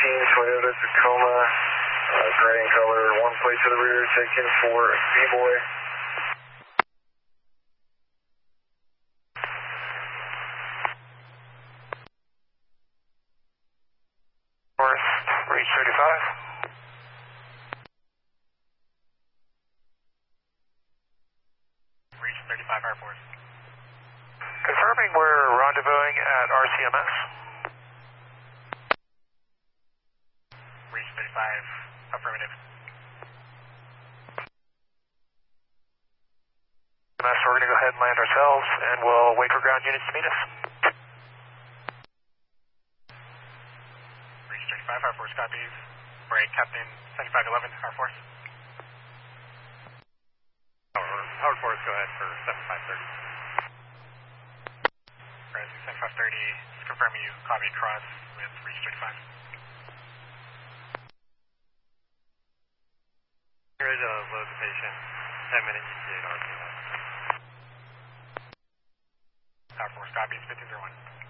Toyota Tacoma, gray in color, one plate to the rear, taken for B-Boy. Force, reach 35. Reach 35, Air Force. Confirming we're rendezvousing at RCMS. Reach 35, affirmative. RCMS, we're going to go ahead and land ourselves, and we'll wait for ground units to meet us. Reach 35, Air Force copies. Break, Captain 7511, Air Force. Howard Force, go ahead for 7530. Rising 7530, just confirming you copy across with Reach 35. Ready to load the patient. 10-minute ETA to RCMS. Air Force copies 1501.